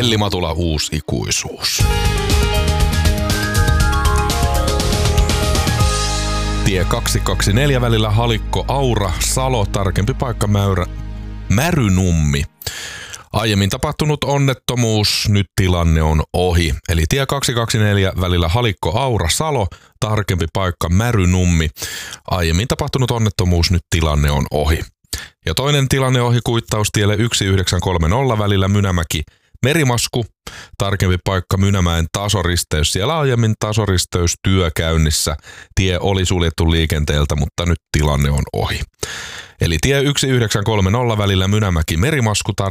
Velli-Matula uusi ikuisuus. Tie 224 välillä Halikko, Aura, Salo, tarkempi paikka Märynummi. Aiemmin tapahtunut onnettomuus, nyt tilanne on ohi. Eli tie 224 välillä Halikko, Aura, Salo, tarkempi paikka Märynummi. Aiemmin tapahtunut onnettomuus, nyt tilanne on ohi. Ja toinen tilanne ohi kuittaustielle 1930 välillä Mynämäki, Merimasku, tarkempi paikka Mynämäen tasoristeys. Siellä aiemmin tasoristeystyö käynnissä. Tie oli suljettu liikenteeltä, mutta nyt tilanne on ohi. Eli tie 1930 välillä Mynämäki, Merimasku,